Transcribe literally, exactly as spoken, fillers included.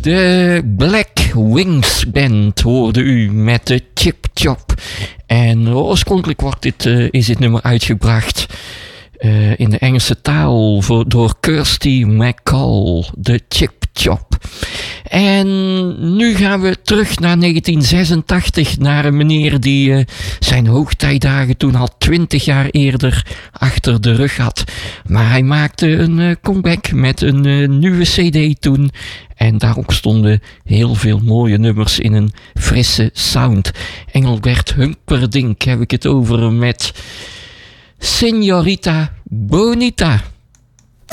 De Black Wings Band hoorde u met de Chip Chop. En oorspronkelijk wordt dit, uh, is dit nummer uitgebracht uh, in de Engelse taal voor, door Kirsty MacColl, de Chip Chop. En nu gaan we terug naar negentien zesentachtig, naar een meneer die uh, zijn hoogtijdagen toen al twintig jaar eerder achter de rug had. Maar hij maakte een uh, comeback met een uh, nieuwe cd toen. En daarop stonden heel veel mooie nummers in een frisse sound. Engelbert Humperdinck heb ik het over met Signorita Bonita.